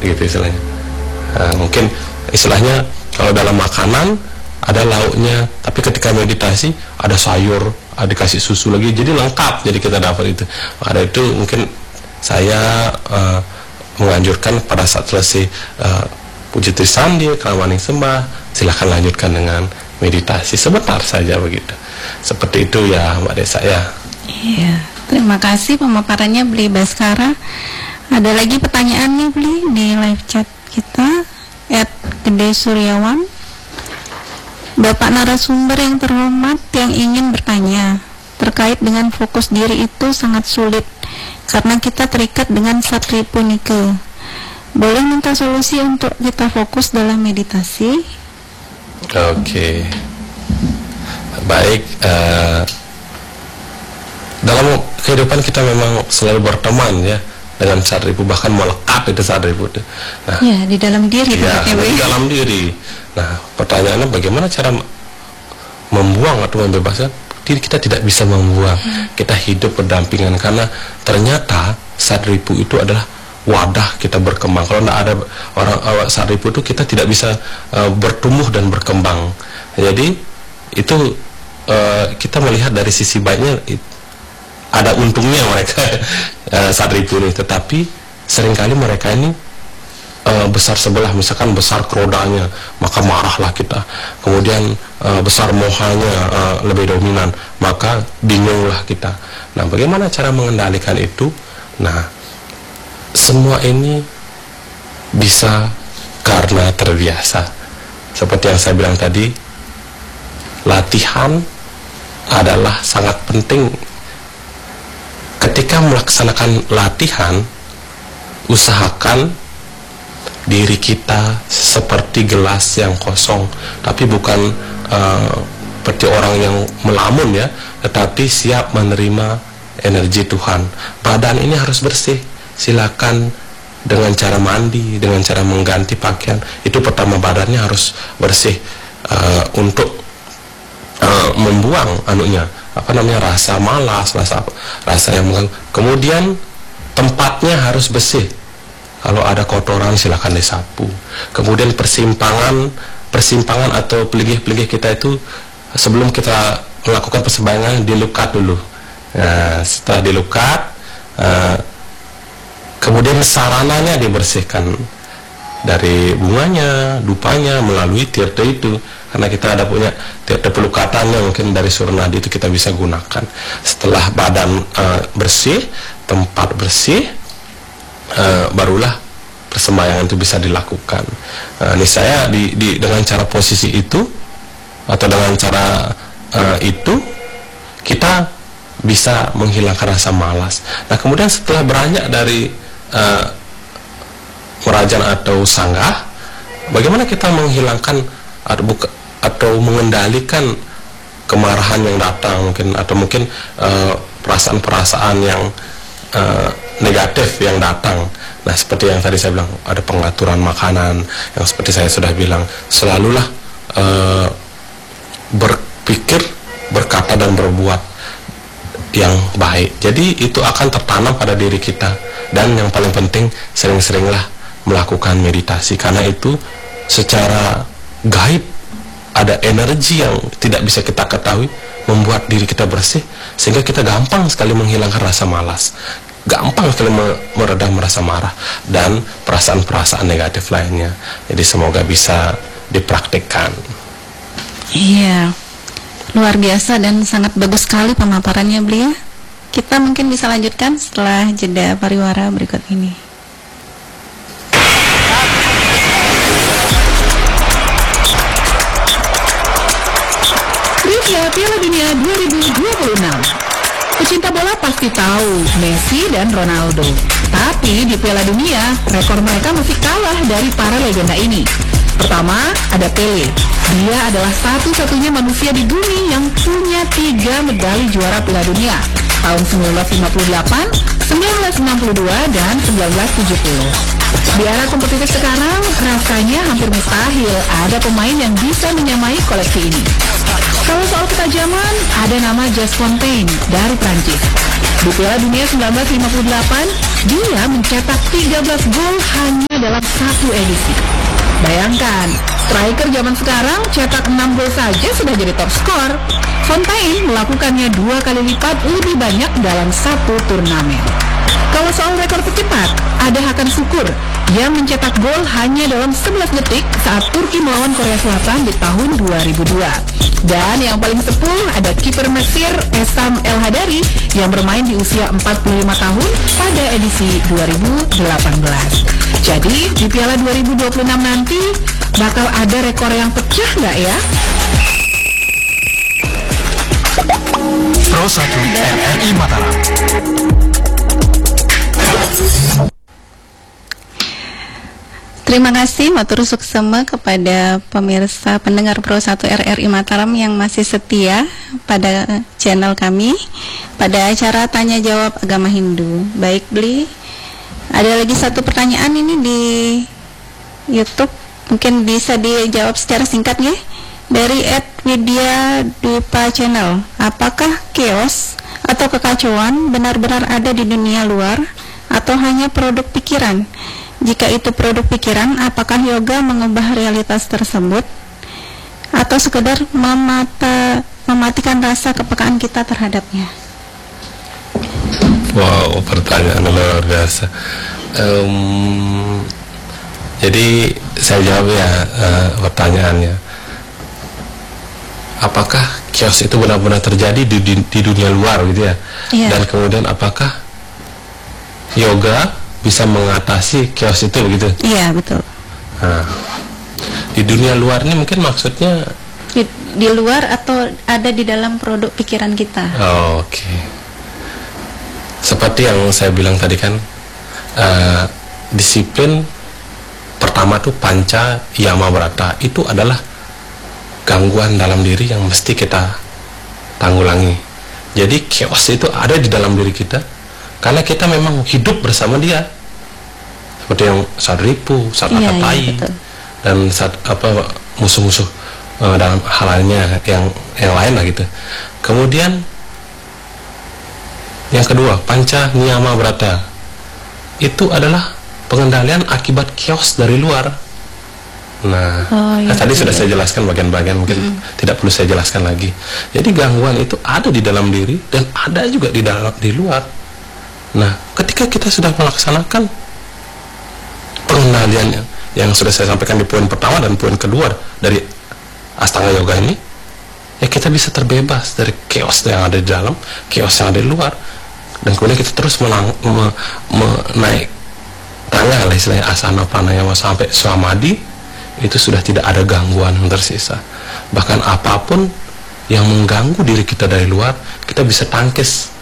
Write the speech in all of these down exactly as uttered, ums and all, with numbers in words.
gitu istilahnya. Uh, mungkin istilahnya kalau dalam makanan ada lauknya, tapi ketika meditasi ada sayur, ada dikasih susu lagi, jadi lengkap, jadi kita dapat itu. Ada itu mungkin saya uh, menganjurkan pada saat selesai uh, puji Trisandi, Kalamaning Sembah, silahkan lanjutkan dengan meditasi sebentar saja begitu. Seperti itu ya Mbak Desa ya. Iya, terima kasih pemaparannya Bli Baskara. Ada lagi pertanyaan nih Bli di live chat kita at Gede Suryawan. Bapak narasumber yang terhormat, yang ingin bertanya terkait dengan fokus diri itu sangat sulit karena kita terikat dengan Satri Punike. Boleh minta solusi untuk kita fokus dalam meditasi? Oke, okay. Baik. Uh, dalam kehidupan kita memang selalu berteman ya dengan Satripu, bahkan melekat itu Satripu. Nah, ya di dalam diri. Ya, di dalam diri. Nah, pertanyaannya bagaimana cara membuang atau membebaskan? Diri kita tidak bisa membuang. Hmm. Kita hidup berdampingan karena ternyata Satripu itu adalah wadah kita berkembang. Kalau tidak ada orang awak Satripu itu kita tidak bisa uh, bertumbuh dan berkembang. Jadi itu uh, kita melihat dari sisi baiknya. Ada untungnya mereka uh, Satripu ini, tetapi seringkali mereka ini uh, besar sebelah, misalkan besar kerodanya, maka marahlah kita. Kemudian uh, besar mohanya uh, lebih dominan, maka bingunglah kita. Nah, bagaimana cara mengendalikan itu? Nah, semua ini bisa karena terbiasa. Seperti yang saya bilang tadi, latihan adalah sangat penting. Ketika melaksanakan latihan, usahakan diri kita seperti gelas yang kosong, tapi bukan uh, seperti orang yang melamun ya, tetapi siap menerima energi Tuhan. Badan ini harus bersih. Silakan dengan cara mandi, dengan cara mengganti pakaian. Itu pertama, badannya harus bersih uh, untuk uh, membuang anunya. Apa namanya, rasa malas, rasa rasa yang mengganggu. Kemudian tempatnya harus bersih. Kalau ada kotoran silakan disapu. Kemudian persimpangan persimpangan atau peligih-peligih kita itu sebelum kita melakukan persembayangan dilukat dulu. Nah, setelah dilukat, uh, kemudian sarananya dibersihkan dari bunganya, dupanya melalui tirta itu. Karena kita ada punya tirta pelukatan yang mungkin dari Suranadi itu kita bisa gunakan. Setelah badan uh, bersih, tempat bersih, uh, barulah persembayangan itu bisa dilakukan. Uh, ini saya di, di, dengan cara posisi itu atau dengan cara uh, itu kita bisa menghilangkan rasa malas. Nah, kemudian setelah beranjak dari uh, merajan atau sanggah, bagaimana kita menghilangkan atau buka atau mengendalikan kemarahan yang datang mungkin, atau mungkin uh, perasaan-perasaan yang uh, negatif yang datang. Nah, seperti yang tadi saya bilang, ada pengaturan makanan yang seperti saya sudah bilang, selalulah uh, berpikir, berkata dan berbuat yang baik. Jadi itu akan tertanam pada diri kita. Dan yang paling penting, sering-seringlah melakukan meditasi, karena itu secara gaib ada energi yang tidak bisa kita ketahui membuat diri kita bersih, sehingga kita gampang sekali menghilangkan rasa malas, gampang sekali meredam rasa marah dan perasaan-perasaan negatif lainnya. Jadi semoga bisa dipraktikkan. Iya, luar biasa dan sangat bagus sekali pemaparannya beliau. Kita mungkin bisa lanjutkan setelah jeda pariwara berikut ini. Trivia Piala Dunia dua ribu dua puluh enam. Pecinta bola pasti tahu Messi dan Ronaldo. Tapi di Piala Dunia, rekor mereka masih kalah dari para legenda ini. Pertama, ada Pele. Dia adalah satu-satunya manusia di bumi yang punya tiga medali juara Piala Dunia. Tahun seribu sembilan ratus lima puluh delapan, seribu sembilan ratus enam puluh dua, dan seribu sembilan ratus tujuh puluh. Di era kompetitif sekarang, rasanya hampir mustahil ada pemain yang bisa menyamai koleksi ini. Kalau soal ketajaman, ada nama Just Fontaine dari Prancis. Di Piala Dunia seribu sembilan ratus lima puluh delapan, dia mencetak tiga belas gol hanya dalam satu edisi. Bayangkan, striker zaman sekarang cetak enam gol saja sudah jadi top skor. Fontaine melakukannya dua kali lipat lebih banyak dalam satu turnamen. Kalau soal rekor tercepat, ada Hakan Şükür yang mencetak gol hanya dalam sebelas detik saat Turki melawan Korea Selatan di tahun dua ribu dua. Dan yang paling sepuh ada kiper Mesir Essam El Hadari yang bermain di usia empat puluh lima tahun pada edisi dua ribu delapan belas. Jadi di Piala dua ribu dua puluh enam nanti bakal ada rekor yang pecah nggak ya? Pro satu R R I Mataram. Terima kasih matur suksema kepada pemirsa pendengar Pro satu R R I Mataram yang masih setia pada channel kami pada acara Tanya Jawab Agama Hindu. Baik, Bli, ada lagi satu pertanyaan ini di YouTube, mungkin bisa dijawab secara singkat ya. Dari at Widya Dwipa Channel, apakah chaos atau kekacauan benar-benar ada di dunia luar atau hanya produk pikiran? Jika itu produk pikiran, apakah yoga mengubah realitas tersebut atau sekedar memata, mematikan rasa kepekaan kita terhadapnya? Wow, pertanyaan luar biasa. Um, jadi saya jawab ya uh, pertanyaannya. Apakah chaos itu benar-benar terjadi di, di, di dunia luar gitu ya? Iya. Dan kemudian apakah yoga bisa mengatasi chaos itu begitu? Iya, betul. Nah, di dunia luar ini mungkin maksudnya Di, di luar atau ada di dalam produk pikiran kita? oh, oke. Okay. Seperti yang saya bilang tadi kan, uh, disiplin pertama tuh panca yama brata itu adalah gangguan dalam diri yang mesti kita tanggulangi. Jadi chaos itu ada di dalam diri kita karena kita memang hidup bersama dia, seperti yang saat ripu, saat Iya, atapai, iya, dan saat apa musuh-musuh uh, dalam hal lainnya yang yang lain lah gitu. Kemudian yang kedua, panca niyama brata itu adalah pengendalian akibat chaos dari luar. Nah, Oh, iya, nah, tadi iya. sudah saya jelaskan bagian-bagian, mungkin mm. tidak perlu saya jelaskan lagi. Jadi gangguan itu ada di dalam diri dan ada juga di dalam di luar. Nah, ketika kita sudah melaksanakan pengendalian yang, yang sudah saya sampaikan di poin pertama dan poin kedua dari Astanga Yoga ini, ya kita bisa terbebas dari chaos yang ada di dalam, chaos yang ada di luar, dan kemudian kita terus melang, me, me, naik tangga lah istilahnya asana pranayama sampai samadhi, itu sudah tidak ada gangguan yang tersisa. Bahkan apapun yang mengganggu diri kita dari luar, kita bisa tangkis.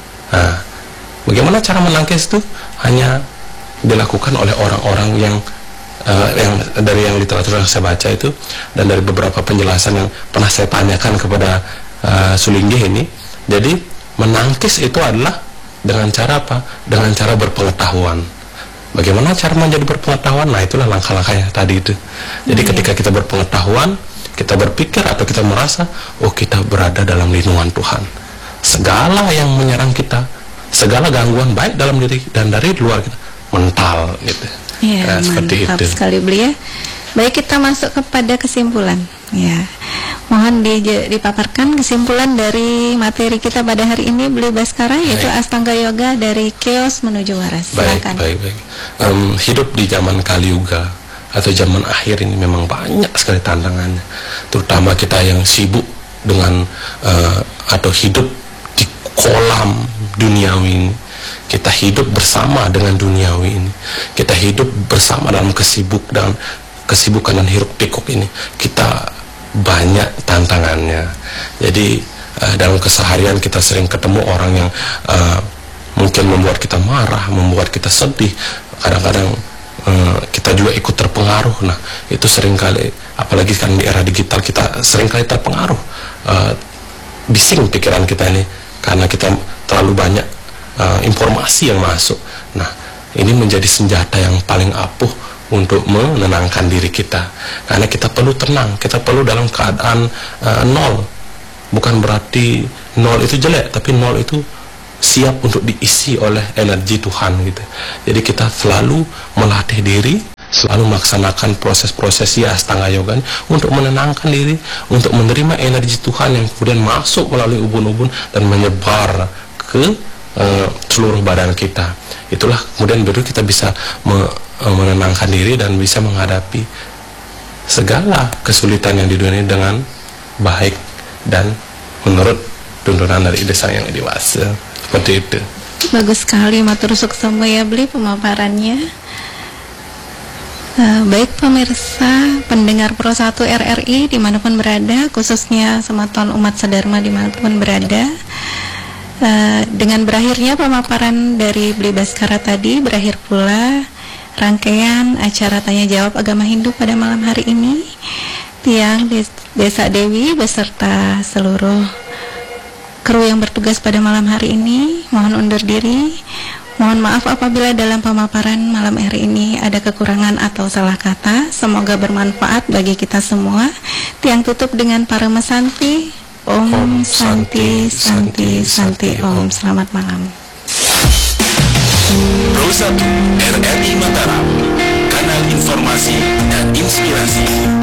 Nah, bagaimana cara menangkis itu? Hanya dilakukan oleh orang-orang yang uh, yang dari yang literatur yang saya baca itu dan dari beberapa penjelasan yang pernah saya tanyakan kepada uh, Sulinggih ini. Jadi menangkis itu adalah dengan cara apa? Dengan cara berpengetahuan. Bagaimana cara menjadi berpengetahuan? Nah, itulah langkah-langkahnya tadi itu. Jadi hmm, ketika kita berpengetahuan, kita berpikir atau kita merasa, oh kita berada dalam lindungan Tuhan. Segala yang menyerang kita, segala gangguan baik dalam diri dan dari luar kita mental gitu. Iya, Nah, seperti mantap itu. sekali Beli ya. Baik, kita masuk kepada kesimpulan. Ya, mohon di, dipaparkan kesimpulan dari materi kita pada hari ini, Beli Baskara, yaitu Baik. Astanga Yoga dari chaos menuju waras. Baik, Silakan. baik, baik. Um, hidup di zaman Kali Yuga atau zaman akhir ini memang banyak sekali tantangannya. Terutama kita yang sibuk dengan uh, atau hidup di kolam duniawi ini. Kita hidup bersama dengan duniawi ini. Kita hidup bersama dalam kesibuk dan kesibukan dan hiruk pikuk ini. Kita banyak tantangannya. Jadi uh, dalam keseharian kita sering ketemu orang yang uh, mungkin membuat kita marah, membuat kita sedih. Kadang-kadang uh, kita juga ikut terpengaruh. Nah, itu seringkali, apalagi kan di era digital, kita seringkali terpengaruh. Uh, bising pikiran kita ini karena kita terlalu banyak uh, informasi yang masuk. Nah, ini menjadi senjata yang paling ampuh untuk menenangkan diri kita, karena kita perlu tenang, kita perlu dalam keadaan uh, nol. Bukan berarti nol itu jelek, tapi nol itu siap untuk diisi oleh energi Tuhan gitu. Jadi kita selalu melatih diri selalu melaksanakan proses-proses ya astanga yoga untuk menenangkan diri, untuk menerima energi Tuhan yang kemudian masuk melalui ubun-ubun dan menyebar ke uh, seluruh badan kita. Itulah kemudian baru kita bisa me, uh, menenangkan diri dan bisa menghadapi segala kesulitan yang di dunia ini dengan baik dan menurut tuntunan dari desa yang dewasa. Seperti itu. Bagus sekali, matur suksema ya Bli pemaparannya. Uh, baik pemirsa pendengar Pro satu R R I dimanapun berada, khususnya Sematon umat Sadharma dimanapun berada, uh, dengan berakhirnya pemaparan dari Bli Baskara tadi, berakhir pula rangkaian acara tanya jawab agama Hindu pada malam hari ini. Tiang Desa Dewi beserta seluruh kru yang bertugas pada malam hari ini mohon undur diri. Mohon maaf apabila dalam pemaparan malam hari ini ada kekurangan atau salah kata. Semoga bermanfaat bagi kita semua. Tiang tutup dengan para mesanti. Om, Om Santi, Santi, Santi, Om. Selamat malam. Pro satu R R I Mataram, kanal informasi dan inspirasi.